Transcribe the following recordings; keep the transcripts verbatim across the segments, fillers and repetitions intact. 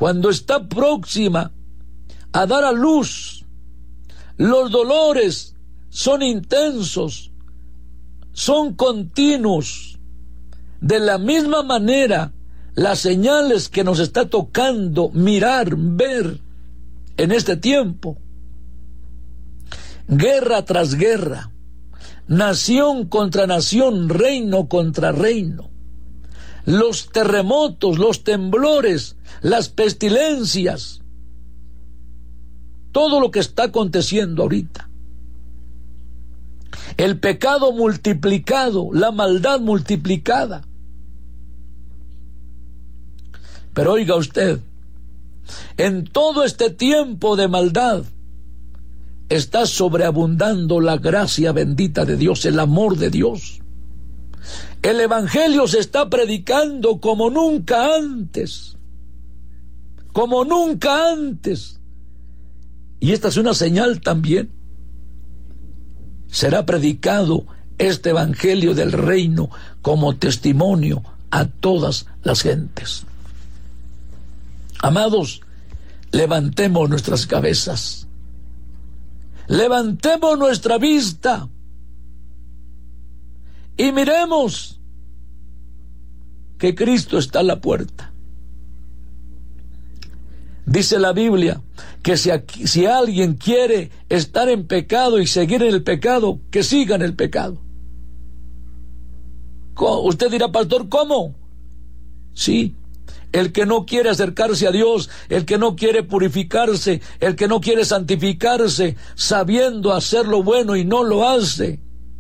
cuando está próxima a dar a luz, los dolores son intensos, son continuos. De la misma manera, las señales que nos está tocando mirar, ver en este tiempo, guerra tras guerra, nación contra nación, reino contra reino, los terremotos, los temblores, las pestilencias, todo lo que está aconteciendo ahorita, el pecado multiplicado, la maldad multiplicada. Pero oiga usted, en todo este tiempo de maldad está sobreabundando la gracia bendita de Dios, el amor de Dios. El evangelio se está predicando como nunca antes, como nunca antes. Y esta es una señal también. Será predicado este evangelio del reino como testimonio a todas las gentes. Amados, levantemos nuestras cabezas, levantemos nuestra vista y miremos que Cristo está a la puerta. Dice la Biblia que si, aquí, si alguien quiere estar en pecado y seguir en el pecado, que siga en el pecado. Usted dirá, pastor, ¿cómo? Sí. El que no quiere acercarse a Dios, el que no quiere purificarse, el que no quiere santificarse, sabiendo hacer lo bueno y no lo hace,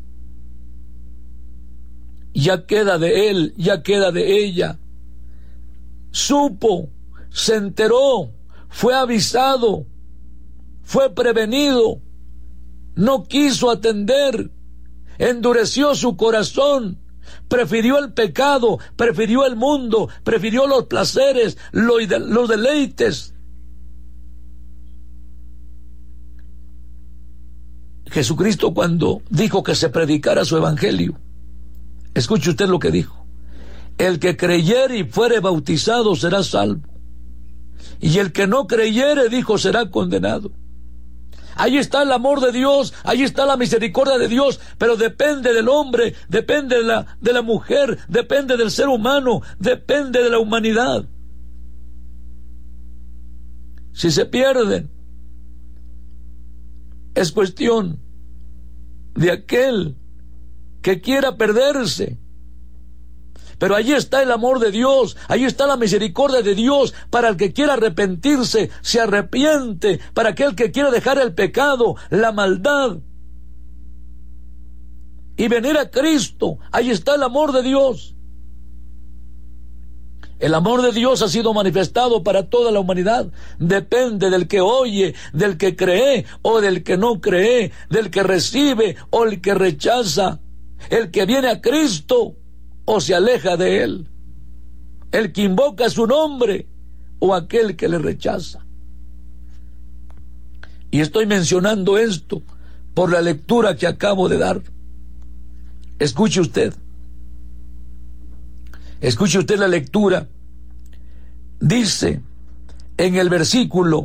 ya queda de él, ya queda de ella. Supo, se enteró, fue avisado, fue prevenido, no quiso atender, endureció su corazón, prefirió el pecado, prefirió el mundo, prefirió los placeres, los deleites. Jesucristo, cuando dijo que se predicara su evangelio, escuche usted lo que dijo: el que creyere y fuere bautizado será salvo, y el que no creyere, dijo, será condenado. Ahí está el amor de Dios, ahí está la misericordia de Dios, pero depende del hombre, depende de la, de la mujer, depende del ser humano, depende de la humanidad. Si se pierden, es cuestión de aquel que quiera perderse. Pero allí está el amor de Dios, allí está la misericordia de Dios. Para el que quiera arrepentirse, se arrepiente. Para aquel que quiera dejar el pecado, la maldad, y venir a Cristo, allí está el amor de Dios. El amor de Dios ha sido manifestado para toda la humanidad. Depende del que oye, del que cree o del que no cree, del que recibe o el que rechaza, el que viene a Cristo o se aleja de él, el que invoca su nombre o aquel que le rechaza. Y estoy mencionando esto por la lectura que acabo de dar. Escuche usted, escuche usted la lectura. Dice en el versículo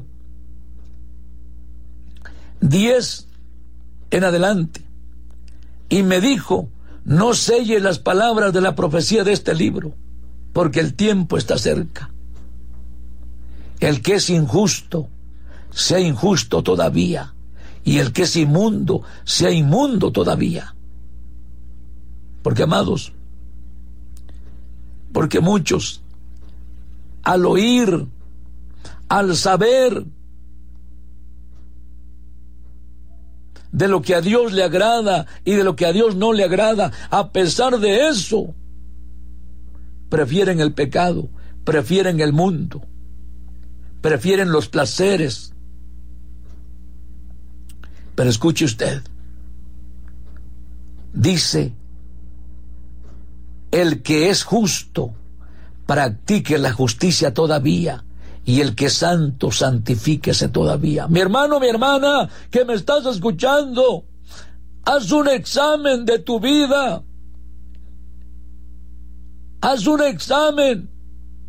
diez en adelante: y me dijo, no selles las palabras de la profecía de este libro, porque el tiempo está cerca. El que es injusto, sea injusto todavía, y el que es inmundo, sea inmundo todavía. Porque, amados, porque muchos, al oír, al saber de lo que a Dios le agrada y de lo que a Dios no le agrada, a pesar de eso, prefieren el pecado, prefieren el mundo, prefieren los placeres. Pero escuche usted, dice, el que es justo, practique la justicia todavía, y el que es santo, santifíquese todavía. Mi hermano, mi hermana, que me estás escuchando, haz un examen de tu vida. Haz un examen.